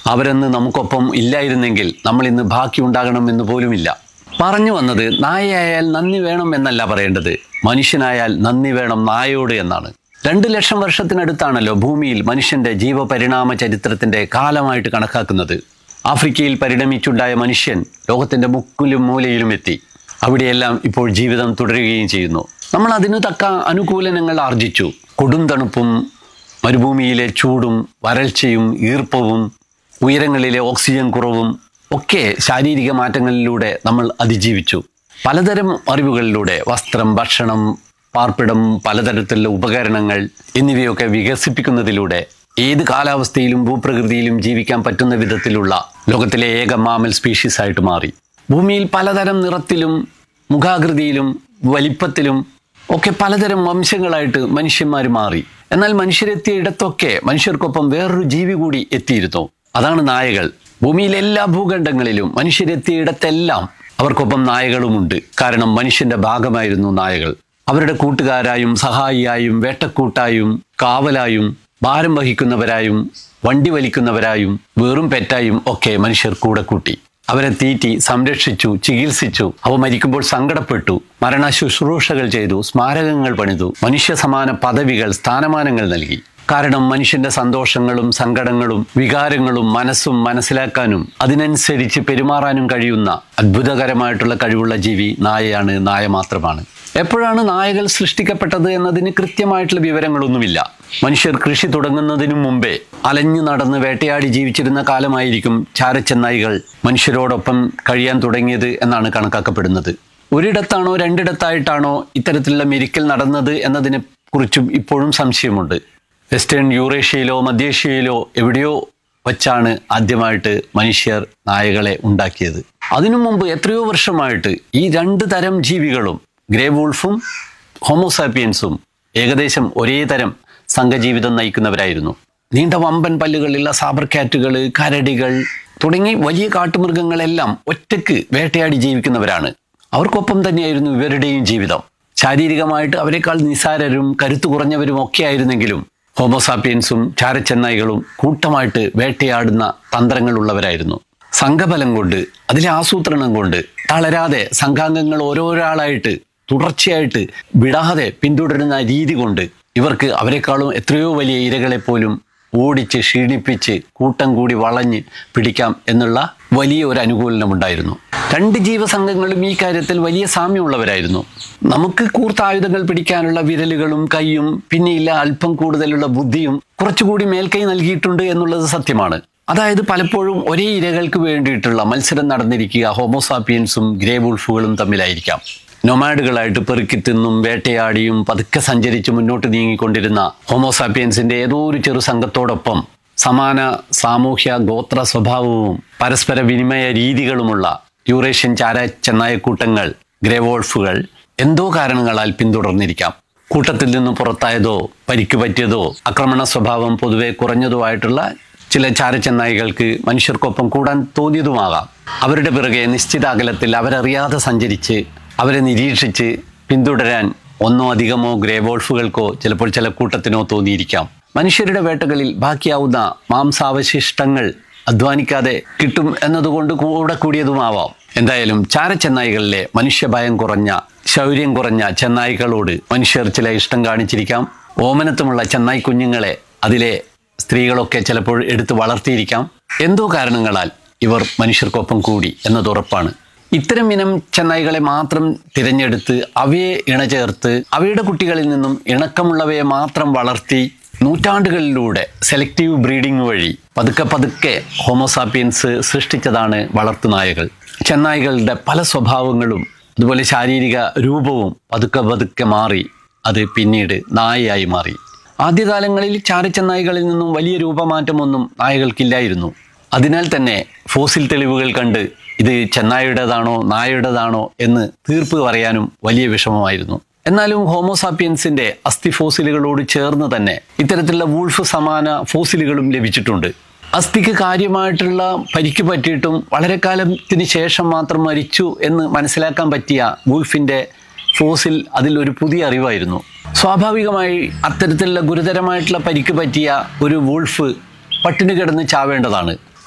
അവരെന്ന് നമുക്കൊപ്പം ഇല്ലായിരുന്നെങ്കിൽ നമ്മൾ ഇന്ന് ബാക്കിയുണ്ടാകണമെന്ന് പോലുമില്ല. പറഞ്ഞു വന്നത് നായയായാൽ നന്ദി വേണം എന്നല്ല പറയേണ്ടത്, മനുഷ്യനായാൽ നന്ദി വേണം നായയോട് എന്നാണ്. 2 ലക്ഷം വർഷത്തിനടുത്താണല്ലോ ഭൂമിയിൽ മനുഷ്യന്റെ ജീവപരിണാമ ചരിത്രത്തിന്റെ കാലമായിട്ട് കണക്കാക്കുന്നത്. ആഫ്രിക്കയിൽ പരിണമിച്ചുണ്ടായ മനുഷ്യൻ ലോകത്തിന്റെ മുക്കിലും മൂലയിലും എത്തി. അവിടെയെല്ലാം ഇപ്പോൾ ജീവിതം തുടരുകയും ചെയ്യുന്നു. നമ്മൾ അതിനു തക്ക അനുകൂലനങ്ങൾ ആർജിച്ചു. കൊടും തണുപ്പും മരുഭൂമിയിലെ ചൂടും വരൾച്ചയും ഈർപ്പവും ഉയരങ്ങളിലെ ഓക്സിജൻ കുറവും ഒക്കെ ശാരീരിക മാറ്റങ്ങളിലൂടെ നമ്മൾ അതിജീവിച്ചു. പലതരം അറിവുകളിലൂടെ വസ്ത്രം, ഭക്ഷണം, പാർപ്പിടം, പലതരത്തിലുള്ള ഉപകരണങ്ങൾ എന്നിവയൊക്കെ വികസിപ്പിക്കുന്നതിലൂടെ ഏത് കാലാവസ്ഥയിലും ഭൂപ്രകൃതിയിലും ജീവിക്കാൻ പറ്റുന്ന വിധത്തിലുള്ള ലോകത്തിലെ ഏക മാമൽ സ്പീഷീസ് ആയിട്ട് മാറി. ഭൂമിയിൽ പലതരം നിറത്തിലും മുഖാകൃതിയിലും വലിപ്പത്തിലും ഒക്കെ പലതരം വംശങ്ങളായിട്ട് മനുഷ്യന്മാർ മാറി. എന്നാൽ മനുഷ്യരെത്തിയ ഇടത്തൊക്കെ മനുഷ്യർക്കൊപ്പം വേറൊരു ജീവി കൂടി എത്തിയിരുന്നു. അതാണ് നായകൾ. ഭൂമിയിലെ എല്ലാ ഭൂഖണ്ഡങ്ങളിലും മനുഷ്യരെത്തിയ ഇടത്തെല്ലാം അവർക്കൊപ്പം നായകളുമുണ്ട്. കാരണം മനുഷ്യന്റെ ഭാഗമായിരുന്നു നായകൾ. അവരുടെ കൂട്ടുകാരായും സഹായിയായും വേട്ടക്കൂട്ടായും കാവലായും ഭാരം വഹിക്കുന്നവരായും വണ്ടി വലിക്കുന്നവരായും വെറും പെറ്റായും ഒക്കെ മനുഷ്യർ കൂടെ കൂട്ടി. അവരെ തീറ്റി, സംരക്ഷിച്ചു, ചികിത്സിച്ചു. അവ മരിക്കുമ്പോൾ സങ്കടപ്പെട്ടു, മരണ ശുശ്രൂഷകൾ ചെയ്തു, സ്മാരകങ്ങൾ പണിതു, മനുഷ്യ സമാന പദവികൾ, സ്ഥാനമാനങ്ങൾ നൽകി. കാരണം മനുഷ്യന്റെ സന്തോഷങ്ങളും സങ്കടങ്ങളും വികാരങ്ങളും മനസ്സും മനസ്സിലാക്കാനും അതിനനുസരിച്ച് പെരുമാറാനും കഴിയുന്ന അത്ഭുതകരമായിട്ടുള്ള കഴിവുള്ള ജീവി നായയാണ്, നായ മാത്രമാണ്. എപ്പോഴാണ് നായകൾ സൃഷ്ടിക്കപ്പെട്ടത് എന്നതിന് കൃത്യമായിട്ടുള്ള വിവരങ്ങളൊന്നുമില്ല. മനുഷ്യർ കൃഷി തുടങ്ങുന്നതിനു മുമ്പേ അലഞ്ഞു നടന്ന് വേട്ടയാടി ജീവിച്ചിരുന്ന കാലമായിരിക്കും ചാരച്ചെന്നായികൾ മനുഷ്യരോടൊപ്പം കഴിയാൻ തുടങ്ങിയത് എന്നാണ് കണക്കാക്കപ്പെടുന്നത്. ഒരിടത്താണോ രണ്ടിടത്തായിട്ടാണോ ഇത്തരത്തിലുള്ള മെരിക്കൽ നടന്നത് എന്നതിനെ കുറിച്ചും ഇപ്പോഴും സംശയമുണ്ട്. വെസ്റ്റേൺ യൂറേഷ്യയിലോ മധ്യേഷ്യയിലോ എവിടെയോ വച്ചാണ് ആദ്യമായിട്ട് മനുഷ്യർ നായകളെ ഉണ്ടാക്കിയത്. അതിനു മുമ്പ് എത്രയോ വർഷമായിട്ട് ഈ 2 തരം ജീവികളും, ഗ്രേ വൂൾഫും ഹോമോസാപ്പിയൻസും, ഏകദേശം ഒരേ തരം സംഘജീവിതം നയിക്കുന്നവരായിരുന്നു. നീണ്ട വമ്പൻ പല്ലുകളുള്ള സാബർ കാറ്റുകൾ, കരടികൾ തുടങ്ങി വലിയ കാട്ടുമൃഗങ്ങളെല്ലാം ഒറ്റയ്ക്ക് വേട്ടയാടി ജീവിക്കുന്നവരാണ്. അവർക്കൊപ്പം തന്നെയായിരുന്നു ഇവരുടെയും ജീവിതം. ശാരീരികമായിട്ട് അവരെക്കാൾ നിസാരരും കരുത്തു കുറഞ്ഞവരും ഒക്കെ ആയിരുന്നെങ്കിലും ഹോമോസാപ്പിയൻസും ചാരച്ചെന്നായികളും കൂട്ടമായിട്ട് വേട്ടയാടുന്ന തന്ത്രങ്ങളുള്ളവരായിരുന്നു. സംഘബലം കൊണ്ട്, അതിലെ ആസൂത്രണം കൊണ്ട് തളരാതെ സംഘാംഗങ്ങൾ ഓരോരാളായിട്ട് തുടർച്ചയായിട്ട് വിടാതെ പിന്തുടരുന്ന രീതി കൊണ്ട് ഇവർക്ക് അവരെക്കാളും എത്രയോ വലിയ ഇരകളെപ്പോലും ഓടിച്ച് ക്ഷീണിപ്പിച്ച് കൂട്ടം കൂടി വളഞ്ഞ് പിടിക്കാം എന്നുള്ള വലിയ ഒരു അനുകൂലനമുണ്ടായിരുന്നു. 2 ജീവസംഘങ്ങളും ഈ കാര്യത്തിൽ വലിയ സാമ്യമുള്ളവരായിരുന്നു. നമുക്ക് കൂർത്ത ആയുധങ്ങൾ പിടിക്കാനുള്ള വിരലുകളും കൈയും പിന്നെയില്ല അല്പം കൂടുതലുള്ള ബുദ്ധിയും കുറച്ചുകൂടി മേൽക്കൈ നൽകിയിട്ടുണ്ട് എന്നുള്ളത് സത്യമാണ്. അതായത് പലപ്പോഴും ഒരേ ഇരകൾക്ക് വേണ്ടിയിട്ടുള്ള മത്സരം നടന്നിരിക്കുക ഹോമോസാപ്പിയൻസും ഗ്രേ വൂൾഫുകളും തമ്മിലായിരിക്കാം. നൊമാഡുകളായിട്ട് പെറുക്കി തിന്നും വേട്ടയാടിയും പതുക്കെ സഞ്ചരിച്ച് മുന്നോട്ട് നീങ്ങിക്കൊണ്ടിരുന്ന ഹോമോസാപ്പിയൻസിന്റെ ഏതോ ഒരു ചെറു സംഘത്തോടൊപ്പം സമാന സാമൂഹ്യ ഗോത്ര സ്വഭാവവും പരസ്പര വിനിമയ രീതികളുമുള്ള യൂറേഷ്യൻ ചാരച്ചെന്നായക്കൂട്ടങ്ങൾ, ഗ്രേ വോൾഫുകൾ എന്തോ കാരണങ്ങളാൽ പിന്തുടർന്നിരിക്കാം. കൂട്ടത്തിൽ നിന്നും പുറത്തായതോ പരിക്ക് പറ്റിയതോ ആക്രമണ സ്വഭാവം പൊതുവെ കുറഞ്ഞതോ ആയിട്ടുള്ള ചില ചാരച്ചെന്നായികൾക്ക് മനുഷ്യർക്കൊപ്പം കൂടാൻ തോന്നിയതുമാകാം. അവരുടെ പിറകെ നിശ്ചിത അകലത്തിൽ അവരറിയാതെ സഞ്ചരിച്ച് അവരെ നിരീക്ഷിച്ച് പിന്തുടരാൻ ഒന്നോ അധികമോ ഗ്രേ വോൾഫുകൾക്കോ ചിലപ്പോൾ ചില കൂട്ടത്തിനോ തോന്നിയിരിക്കാം. മനുഷ്യരുടെ വേട്ടകളിൽ ബാക്കിയാവുന്ന മാംസാവശിഷ്ടങ്ങൾ അധ്വാനിക്കാതെ കിട്ടും എന്നതുകൊണ്ട് കൂടെ കൂടിയതുമാവാം. എന്തായാലും ചാരച്ചെന്നായികളിലെ മനുഷ്യഭയം കുറഞ്ഞ, ശൗര്യം കുറഞ്ഞ ചെന്നായികളോട് മനുഷ്യർ ചില ഇഷ്ടം കാണിച്ചിരിക്കാം. ഓമനത്വമുള്ള ചെന്നായി കുഞ്ഞുങ്ങളെ അതിലെ സ്ത്രീകളൊക്കെ ചിലപ്പോൾ എടുത്ത് വളർത്തിയിരിക്കാം. എന്തോ കാരണങ്ങളാൽ ഇവർ മനുഷ്യർക്കൊപ്പം കൂടി എന്നതുറപ്പാണ്. ഇത്തരം ഇനം ചെന്നായികളെ മാത്രം തിരഞ്ഞെടുത്ത് അവയെ ഇണചേർത്ത് അവയുടെ കുട്ടികളിൽ നിന്നും ഇണക്കമുള്ളവയെ മാത്രം വളർത്തി നൂറ്റാണ്ടുകളിലൂടെ സെലക്റ്റീവ് ബ്രീഡിംഗ് വഴി പതുക്കെ ഹോമോസാപ്പിയൻസ് സൃഷ്ടിച്ചതാണ് വളർത്തുനായകൾ. ചെന്നായികളുടെ പല സ്വഭാവങ്ങളും അതുപോലെ ശാരീരിക രൂപവും പതുക്കെ മാറി അത് പിന്നീട് നായയായി മാറി. ആദ്യകാലങ്ങളിൽ ചാരച്ചെന്നായികളിൽ നിന്നും വലിയ രൂപമാറ്റമൊന്നും നായകൾക്കില്ലായിരുന്നു. അതിനാൽ തന്നെ ഫോസിൽ തെളിവുകൾ കണ്ട് ഇത് ചെന്നായയുടേതാണോ നായയുടേതാണോ എന്ന് തീർപ്പ് പറയാനും വലിയ വിഷമമായിരുന്നു. എന്നാലും ഹോമോസാപ്പിയൻസിന്റെ അസ്ഥി ഫോസിലുകളോട് ചേർന്ന് തന്നെ ഇത്തരത്തിലുള്ള വൂൾഫ് സമാന ഫോസിലുകളും ലഭിച്ചിട്ടുണ്ട്. അസ്ഥിക്ക് കാര്യമായിട്ടുള്ള പരിക്ക് പറ്റിയിട്ടും വളരെ കാലത്തിന് ശേഷം മാത്രം മരിച്ചു എന്ന് മനസ്സിലാക്കാൻ പറ്റിയ വൂൾഫിന്റെ ഫോസിൽ അതിൽ ഒരു പുതിയ അറിവായിരുന്നു. സ്വാഭാവികമായി അത്തരത്തിലുള്ള ഗുരുതരമായിട്ടുള്ള പരിക്ക് പറ്റിയ ഒരു വൂൾഫ് പട്ടിണി കിടന്ന് ചാവേണ്ടതാണ്.